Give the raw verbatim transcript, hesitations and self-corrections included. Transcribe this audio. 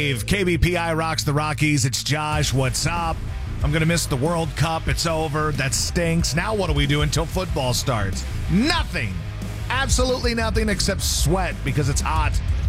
Dave. K B P I rocks the Rockies. It's Josh. What's up? I'm going to miss the World Cup. It's over. That stinks. Now what do we do until football starts? Nothing. Absolutely nothing except sweat because it's hot.